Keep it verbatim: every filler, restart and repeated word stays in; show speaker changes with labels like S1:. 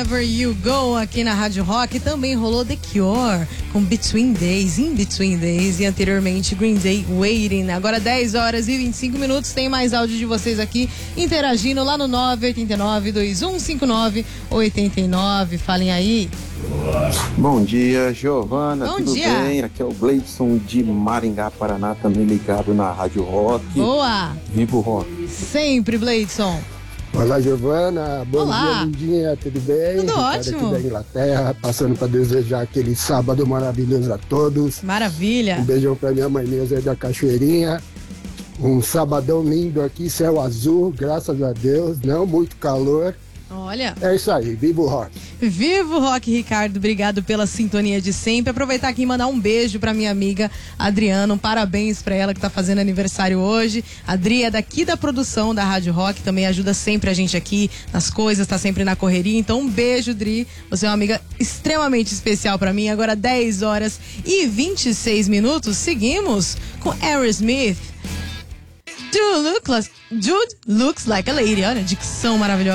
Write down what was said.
S1: Wherever You Go aqui na Rádio Rock. Também rolou The Cure com Between Days, In Between Days, e anteriormente Green Day, Waiting. Agora dez horas e vinte e cinco minutos, tem mais áudio de vocês aqui interagindo lá no nove oito nove, dois um cinco nove, oito nove. Falem aí.
S2: Bom dia, Giovana,
S1: Bom
S2: tudo
S1: dia.
S2: bem? Aqui é o Gleidson de Maringá, Paraná, também ligado na Rádio Rock.
S1: Boa!
S2: Viva o rock!
S1: Sempre, Gleidson.
S3: Olá, Giovana. Bom
S1: Olá.
S3: dia, lindinha. Tudo bem?
S1: Tudo
S3: Ricardo
S1: ótimo.
S3: aqui da Inglaterra, passando para desejar aquele sábado maravilhoso a todos.
S1: Maravilha.
S3: Um beijão para minha mãe Neuza da Cachoeirinha. Um sabadão lindo aqui, céu azul, graças a Deus. Não muito calor.
S1: Olha,
S3: É isso aí, viva o rock.
S1: viva o Rock, Ricardo. Obrigado pela sintonia de sempre. Aproveitar aqui e mandar um beijo pra minha amiga Adriana. Um parabéns pra ela que tá fazendo aniversário hoje. A Adri é daqui da produção da Rádio Rock, também ajuda sempre a gente aqui nas coisas, tá sempre na correria. Então um beijo, Adri. Você é uma amiga extremamente especial pra mim. Agora dez horas e vinte e seis minutos. Seguimos com Aerosmith. Dude, look like, Dude looks like a lady. Olha, dicção maravilhosa.